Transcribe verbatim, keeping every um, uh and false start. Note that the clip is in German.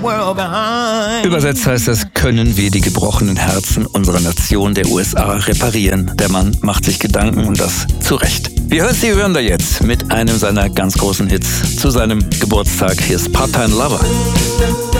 world behind. Übersetzt heißt es, können wir die gebrochenen Herzen unserer Nation, der U S A, reparieren? Der Mann macht sich Gedanken und das zu Recht. Wir hören Stevie Wonder jetzt mit einem seiner ganz großen Hits zu seinem Geburtstag. Hier ist Part-Time Lover.